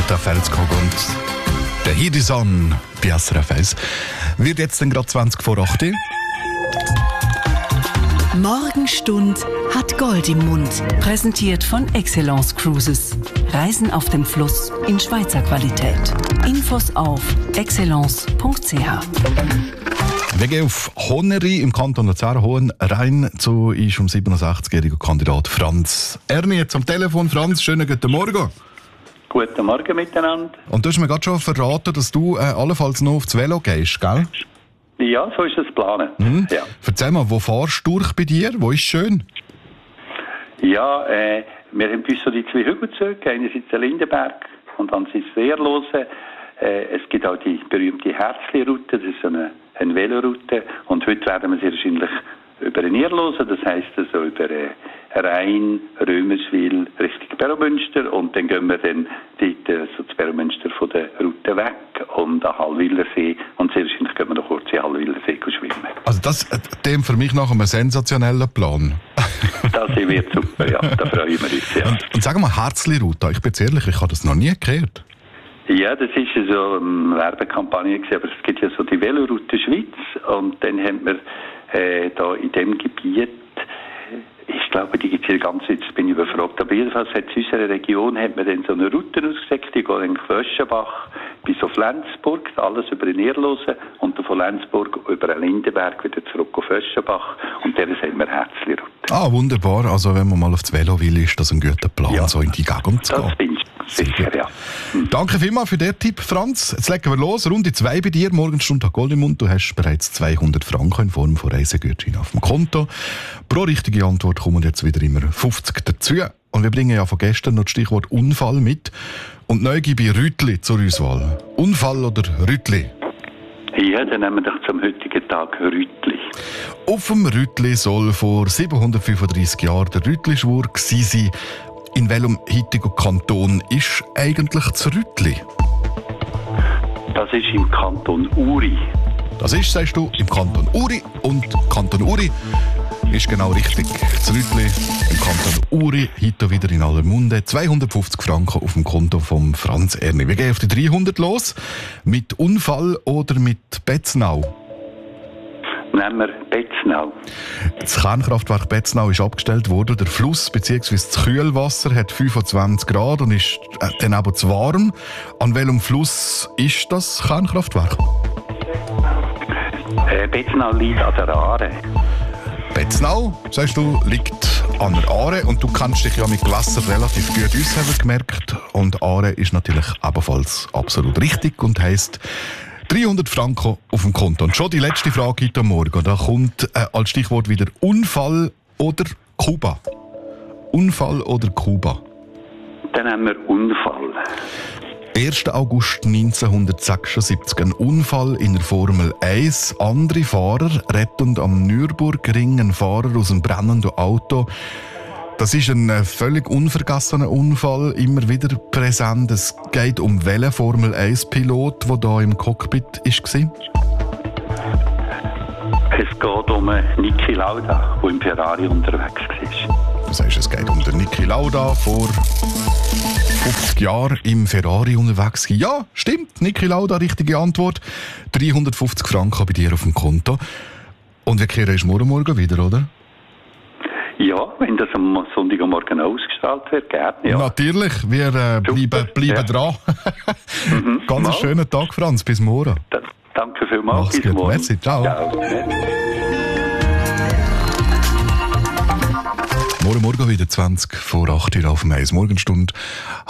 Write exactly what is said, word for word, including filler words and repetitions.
Greta Felskog und der Hidison bei S R F eins. Wird jetzt dann gerade zwanzig vor acht. Morgenstund hat Gold im Mund. Präsentiert von Excellence Cruises. Reisen auf dem Fluss in Schweizer Qualität. Infos auf excellence punkt c h. Wir gehen auf Honeri im Kanton Luzern. Hohen rein zu ist um siebenundsechzigjähriger Kandidat Franz Erni jetzt am Telefon. Franz, schönen guten Morgen. Guten Morgen miteinander. Und du hast mir gerade schon verraten, dass du äh, allenfalls noch aufs Velo gehst, gell? Ja, so ist das geplant. Mhm. Ja. Erzähl mal, wo fahrst du durch bei dir? Wo ist schön? Ja, äh, wir haben bis so die zwei Hügelzüge, einerseits der Lindenberg und andererseits Wehrlose. Äh, es gibt auch die berühmte Herzli-Route, das ist so eine, eine Veloroute. Und heute werden wir sie wahrscheinlich über den Nierlosen, das heisst also über äh, Rhein, Römerswil, Richtung Beromünster. Und dann gehen wir dann dort, äh, so zu Beromünster von der Route weg und an Hallwilersee. Und sehr wahrscheinlich gehen wir noch kurz in Hallwilersee schwimmen. Also das äh, dem für mich nach einem sensationellen Plan. Das wird super, ja, da freuen wir uns, ja. Und, und sag mal, Herzli-Route, ich bin jetzt ehrlich, ich habe das noch nie gehört. Ja, das ist ja so eine Werbekampagne gewesen, aber es gibt ja so die Veloroute Schweiz und dann haben wir äh, da in dem Gebiet, ich glaube, die gibt es hier ganz, jetzt bin ich überfragt, aber jedenfalls hat es in unserer Region, hat man dann so eine Route ausgesetzt, die geht in Föschenbach bis auf Lenzburg, alles über den Nierlosen und dann von Lenzburg über den Lindenberg wieder zurück auf Föschenbach und der haben wir Herzli-Route. Ah, wunderbar, also wenn man mal aufs Velo will, ist das ein guter Plan, ja, so in die Gegend zu gehen. Das bin ich. Sicher, ja. Hm. Danke vielmals für den Tipp, Franz. Jetzt legen wir los. Runde zwei bei dir. Morgenstund hat Gold im Mund. Du hast bereits zweihundert Franken in Form von Reisegutschein auf dem Konto. Pro richtige Antwort kommen jetzt wieder immer fünfzig dazu. Und wir bringen ja von gestern noch das Stichwort Unfall mit. Und neu gebe ich Rütli zur Auswahl. Unfall oder Rütli? Ja, dann nehmen wir doch zum heutigen Tag Rütli. Auf dem Rütli soll vor siebenhundertfünfunddreissig Jahren der Rütli-Schwur gewesen sein. In welchem heutigen Kanton ist eigentlich das Rütli? Das ist im Kanton Uri. Das ist, sagst du, im Kanton Uri. Und Kanton Uri ist genau richtig. Das Rütli im Kanton Uri, heute wieder in aller Munde. zweihundertfünfzig Franken auf dem Konto von Franz Erni. Wir gehen auf die dreihundert los. Mit Unfall oder mit Betznau? Nehmen wir Betznau. Das Kernkraftwerk Betznau ist abgestellt worden. Der Fluss bzw. das Kühlwasser hat fünfundzwanzig Grad und ist dann aber zu warm. An welchem Fluss ist das Kernkraftwerk? Äh, Betznau liegt an der Aare. Betznau, sagst du, liegt an der Aare und du kennst dich ja mit Gewässern relativ gut aus, haben wir gemerkt. Und Aare ist natürlich ebenfalls absolut richtig und heisst dreihundert Franken auf dem Konto. Und schon die letzte Frage heute Morgen. Da kommt äh, als Stichwort wieder Unfall oder Kuba. Unfall oder Kuba? Dann haben wir Unfall. erster August neunzehnhundertsechsundsiebzig. Ein Unfall in der Formel eins. Andere Fahrer retten am Nürburgring einen Fahrer aus einem brennenden Auto. Das ist ein völlig unvergessener Unfall, immer wieder präsent. Es geht um welchen Formel eins Pilot, der hier im Cockpit war? Es geht um Niki Lauda, der im Ferrari unterwegs war. Das heißt, es geht um den Niki Lauda, vor fünfzig Jahren im Ferrari unterwegs war. Ja, stimmt, Niki Lauda, richtige Antwort. dreihundertfünfzig Franken bei dir auf dem Konto. Und wir kehren erst morgen Morgen wieder, oder? Ja, wenn das am Sonntagmorgen ausgestrahlt wird, gerne. Ja. Natürlich, wir äh, bleiben, bleiben ja. dran. mhm, Ganz einen schönen Tag, Franz. Bis morgen. Da, danke vielmals. Mach's Bis gut. morgen. Merci. Ciao. Ciao. Morgen Morgen wieder zwanzig vor acht Uhr auf dem eins. Morgenstund